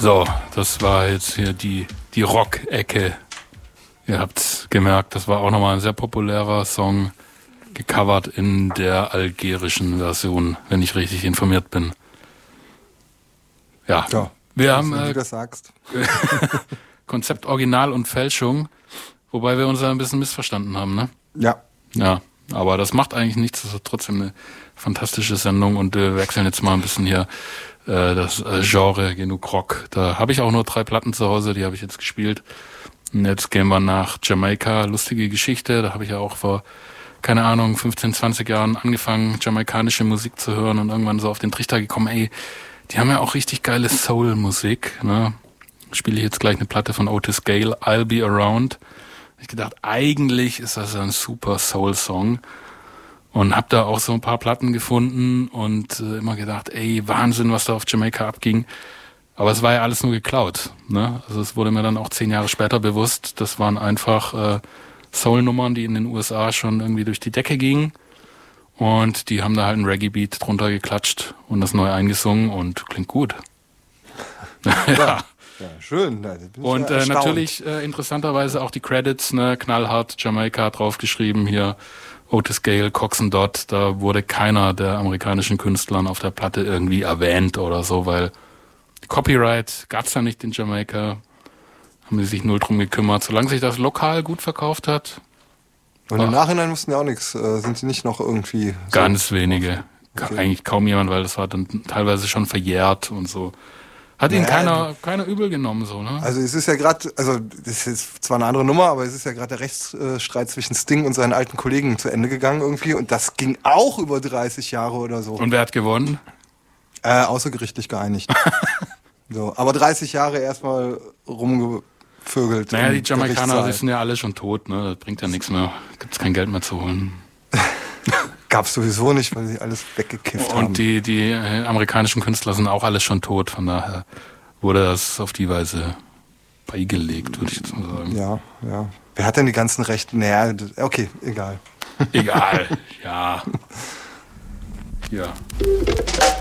So, das war jetzt hier die Rock-Ecke. Ihr habt's gemerkt, das war auch nochmal ein sehr populärer Song, gecovert in der algerischen Version, wenn ich richtig informiert bin. Ja, wir haben wie du das sagst. Konzept Original und Fälschung, wobei wir uns da ein bisschen missverstanden haben, ne? Ja. Ja, aber das macht eigentlich nichts, das ist trotzdem eine fantastische Sendung und wir wechseln jetzt mal ein bisschen hier das Genre, genug Rock. Da habe ich auch nur 3 Platten zu Hause, die habe ich jetzt gespielt. Und jetzt gehen wir nach Jamaika, lustige Geschichte, da habe ich ja auch vor, keine Ahnung, 15, 20 Jahren angefangen, jamaikanische Musik zu hören und irgendwann so auf den Trichter gekommen, ey, die haben ja auch richtig geile Soul-Musik, ne? Spiele ich jetzt gleich eine Platte von Otis Gale, I'll Be Around. Ich gedacht, eigentlich ist das ein super Soul-Song und hab da auch so ein paar Platten gefunden und immer gedacht, ey, Wahnsinn, was da auf Jamaika abging. Aber es war ja alles nur geklaut, ne? Also es wurde mir dann auch 10 Jahre später bewusst, das waren einfach Soul-Nummern, die in den USA schon irgendwie durch die Decke gingen und die haben da halt einen Reggae-Beat drunter geklatscht und das neu eingesungen und klingt gut. Ja. Ja, schön. Und natürlich interessanterweise auch die Credits, ne, knallhart Jamaika draufgeschrieben hier, Otis Gale, Cox and Dot, da wurde keiner der amerikanischen Künstlern auf der Platte irgendwie erwähnt oder so, weil Copyright gab's ja nicht in Jamaika, haben die sich null drum gekümmert, solange sich das lokal gut verkauft hat. Und im Nachhinein wussten ja auch nichts, sind sie nicht noch irgendwie... Ganz wenige, eigentlich kaum jemand, weil das war dann teilweise schon verjährt und so. Hat ihn keiner übel genommen, so, ne? Also es ist ja gerade, also das ist zwar eine andere Nummer, aber es ist ja gerade der Rechtsstreit zwischen Sting und seinen alten Kollegen zu Ende gegangen irgendwie und das ging auch über 30 Jahre oder so. Und wer hat gewonnen? Außergerichtlich geeinigt. So, aber 30 Jahre erstmal rumgevögelt. Naja, die Jamaikaner, die sind ja alle schon tot, ne? Das bringt ja nichts mehr. Gibt's kein Geld mehr zu holen. Gab's sowieso nicht, weil sie alles weggekifft haben. Und die amerikanischen Künstler sind auch alle schon tot, von daher wurde das auf die Weise beigelegt, würde ich jetzt mal sagen. Ja. Wer hat denn die ganzen Rechte? Naja, okay, egal. Egal, ja. Ja.